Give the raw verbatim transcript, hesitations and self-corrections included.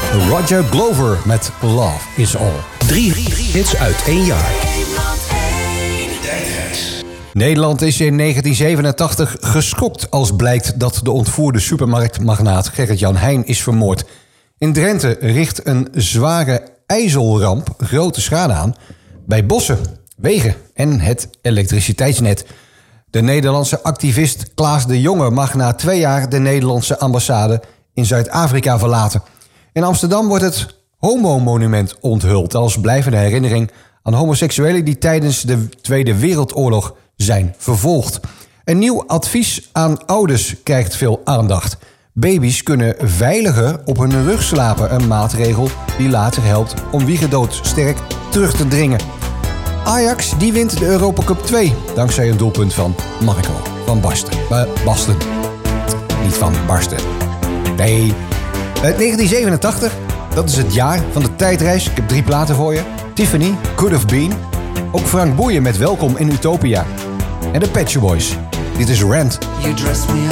Roger Glover met Love Is All. Drie hits uit één jaar. Nederland is in negentien zevenentachtig geschokt als blijkt dat de ontvoerde supermarktmagnaat Gerrit-Jan Heijn is vermoord. In Drenthe richt een zware ijzelramp grote schade aan bij bossen, wegen en het elektriciteitsnet. De Nederlandse activist Klaas de Jonge mag na twee jaar de Nederlandse ambassade in Zuid-Afrika verlaten. In Amsterdam wordt het Homo-monument onthuld als blijvende herinnering aan homoseksuelen die tijdens de Tweede Wereldoorlog zijn vervolgd. Een nieuw advies aan ouders krijgt veel aandacht. Baby's kunnen veiliger op hun rug slapen, een maatregel die later helpt om wiegedood sterk terug te dringen. Ajax die wint de Europa Cup twee dankzij een doelpunt van Marco van Basten. Uh, Basten. Niet van Barsten. Nee. Uh, negentien zevenentachtig, dat is het jaar van de tijdreis. Ik heb drie platen voor je. Tiffany, Could Have Been. Ook Frank Boeien met Welkom in Utopia. En de Pet Shop Boys. Dit is Rent. You dress me